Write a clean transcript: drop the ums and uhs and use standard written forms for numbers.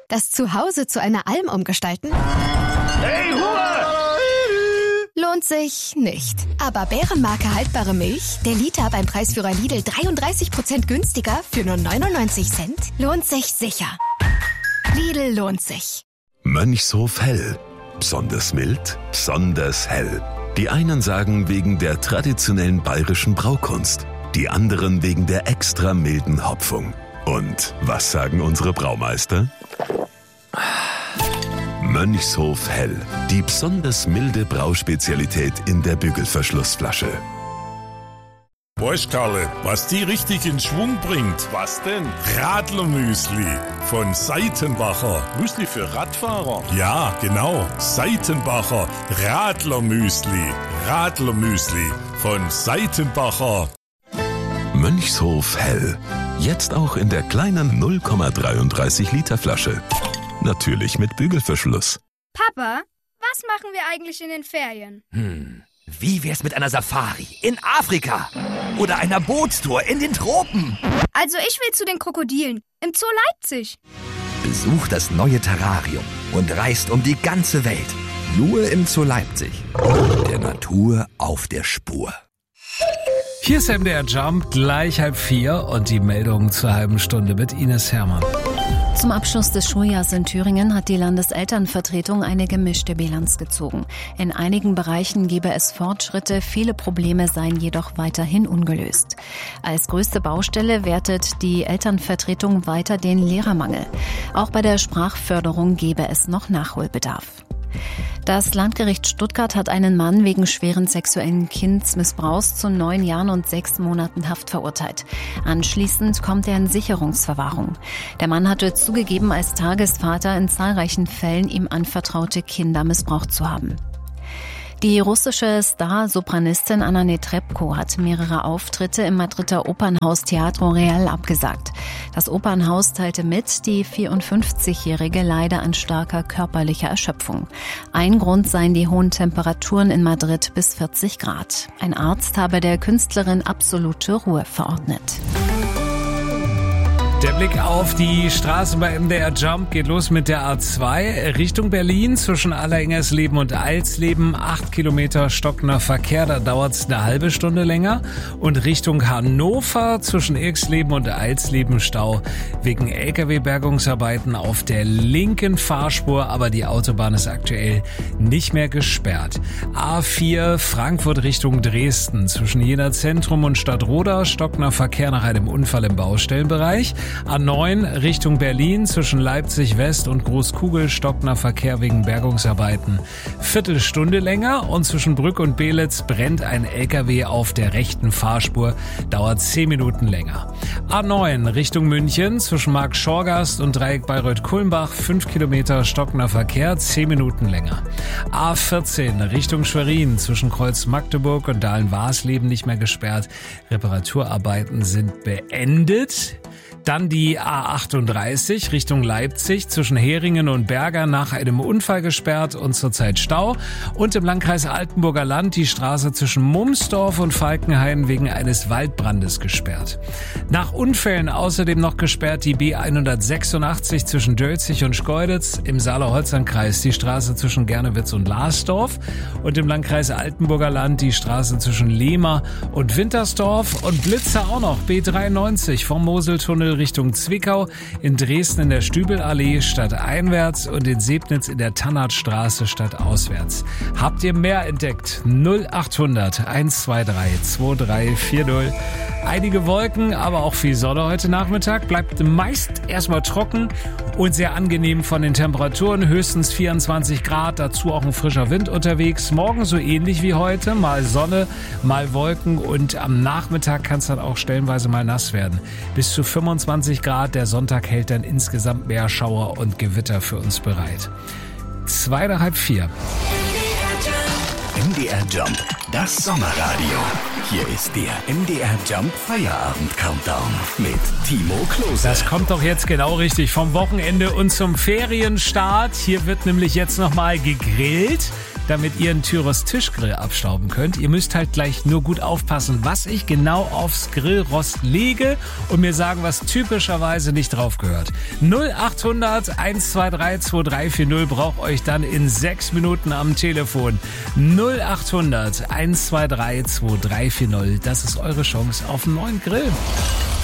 Das Zuhause zu einer Alm umgestalten? Hey, Ruhe! Lohnt sich nicht. Aber Bärenmarke haltbare Milch, der Liter beim Preisführer Lidl 33% günstiger für nur 99 Cent, lohnt sich sicher. Lidl lohnt sich. Mönchshof Hell. Besonders mild, besonders hell. Die einen sagen wegen der traditionellen bayerischen Braukunst, die anderen wegen der extra milden Hopfung. Und was sagen unsere Braumeister? Mönchshof Hell, die besonders milde Brauspezialität in der Bügelverschlussflasche. Weißt Karle, was die richtig in Schwung bringt? Was denn? Radlermüsli von Seitenbacher. Müsli für Radfahrer? Ja, genau. Seitenbacher Radlermüsli. Radlermüsli von Seitenbacher. Mönchshof Hell. Jetzt auch in der kleinen 0,33 Liter Flasche. Natürlich mit Bügelverschluss. Papa, was machen wir eigentlich in den Ferien? Wie wär's mit einer Safari in Afrika? Oder einer Bootstour in den Tropen? Also ich will zu den Krokodilen im Zoo Leipzig. Besucht das neue Terrarium und reist um die ganze Welt. Nur im Zoo Leipzig. Der Natur auf der Spur. Hier ist MDR Jump, gleich 3:30 und die Meldung zur halben Stunde mit Ines Hermann. Zum Abschluss des Schuljahrs in Thüringen hat die Landeselternvertretung eine gemischte Bilanz gezogen. In einigen Bereichen gebe es Fortschritte, viele Probleme seien jedoch weiterhin ungelöst. Als größte Baustelle wertet die Elternvertretung weiter den Lehrermangel. Auch bei der Sprachförderung gebe es noch Nachholbedarf. Das Landgericht Stuttgart hat einen Mann wegen schweren sexuellen Kindsmissbrauchs zu 9 Jahren und 6 Monaten Haft verurteilt. Anschließend kommt er in Sicherungsverwahrung. Der Mann hatte zugegeben, als Tagesvater in zahlreichen Fällen ihm anvertraute Kinder missbraucht zu haben. Die russische Star-Sopranistin Anna Netrebko hat mehrere Auftritte im Madrider Opernhaus Teatro Real abgesagt. Das Opernhaus teilte mit, die 54-Jährige leide an starker körperlicher Erschöpfung. Ein Grund seien die hohen Temperaturen in Madrid bis 40 Grad. Ein Arzt habe der Künstlerin absolute Ruhe verordnet. Der Blick auf die Straße bei MDR Jump geht los mit der A2 Richtung Berlin zwischen Allerengersleben und Alsleben. 8 Kilometer stockender Verkehr, da dauert es eine halbe Stunde länger. Und Richtung Hannover zwischen Irxleben und Alsleben Stau wegen LKW-Bergungsarbeiten auf der linken Fahrspur. Aber die Autobahn ist aktuell nicht mehr gesperrt. A4 Frankfurt Richtung Dresden zwischen Jena Zentrum und Stadtroda stockender Verkehr nach einem Unfall im Baustellenbereich. A9 Richtung Berlin zwischen Leipzig West und Großkugel stockender Verkehr wegen Bergungsarbeiten. Viertelstunde länger und zwischen Brück und Belitz brennt ein LKW auf der rechten Fahrspur, dauert 10 Minuten länger. A9 Richtung München zwischen Markt-Schorgast und Dreieck Bayreuth-Kulmbach 5 Kilometer stockender Verkehr, 10 Minuten länger. A14 Richtung Schwerin zwischen Kreuz Magdeburg und Dahlen-Warsleben nicht mehr gesperrt. Reparaturarbeiten sind beendet. Dann die A38 Richtung Leipzig zwischen Heringen und Berger nach einem Unfall gesperrt und zurzeit Stau. Und im Landkreis Altenburger Land die Straße zwischen Mumsdorf und Falkenhain wegen eines Waldbrandes gesperrt. Nach Unfällen außerdem noch gesperrt die B186 zwischen Dölzig und Schkeuditz, im Saale-Holzern-Kreis die Straße zwischen Gernewitz und Larsdorf und im Landkreis Altenburger Land die Straße zwischen Lehmer und Wintersdorf und Blitzer auch noch B93 vom Moseltunnel Richtung Zwickau, in Dresden in der Stübelallee stadteinwärts und in Sebnitz in der Tannardstraße stadtauswärts. Habt ihr mehr entdeckt? 0800 123 2340. Einige Wolken, aber auch viel Sonne heute Nachmittag. Bleibt meist erstmal trocken und sehr angenehm von den Temperaturen. Höchstens 24 Grad, dazu auch ein frischer Wind unterwegs. Morgen so ähnlich wie heute, mal Sonne, mal Wolken und am Nachmittag kann es dann auch stellenweise mal nass werden. Bis zu 25 Grad, der Sonntag hält dann insgesamt mehr Schauer und Gewitter für uns bereit. 3:30. MDR Jump, das Sommerradio. Hier ist der MDR Jump Feierabend Countdown mit Timo Klose. Das kommt doch jetzt genau richtig vom Wochenende und zum Ferienstart. Hier wird nämlich jetzt nochmal gegrillt. damit ihr einen Tyros Tischgrill abstauben könnt. Ihr müsst halt gleich nur gut aufpassen, was ich genau aufs Grillrost lege und mir sagen, was typischerweise nicht drauf gehört. 0800 123 2340 braucht euch dann in 6 Minuten am Telefon. 0800 123 2340. Das ist eure Chance auf einen neuen Grill.